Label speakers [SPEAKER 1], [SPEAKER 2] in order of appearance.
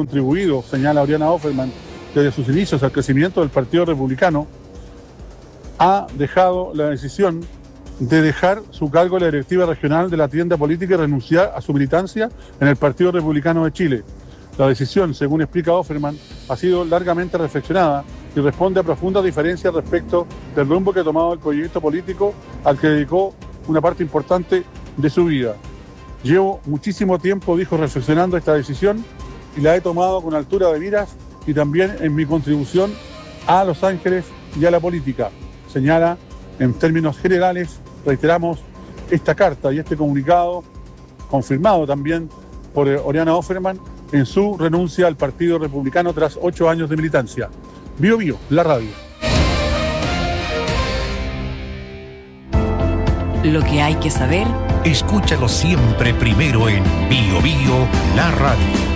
[SPEAKER 1] contribuido, señala Oriana Offerman, desde sus inicios al crecimiento del Partido Republicano, ha dejado la decisión de dejar su cargo en la directiva regional de la tienda política y renunciar a su militancia en el Partido Republicano de Chile. La decisión, según explica Offerman, ha sido largamente reflexionada y responde a profundas diferencias respecto del rumbo que ha tomado el proyecto político al que dedicó una parte importante de su vida. Llevo muchísimo tiempo, dijo, reflexionando esta decisión y la he tomado con altura de miras y también en mi contribución a Los Ángeles y a la política. Señala, en términos generales, reiteramos esta carta y este comunicado, confirmado también por Oriana Offerman, en su renuncia al Partido Republicano tras 8 años de militancia. Bio Bio, la radio.
[SPEAKER 2] Lo que hay que saber,
[SPEAKER 3] escúchalo siempre primero en Bio Bio, la radio.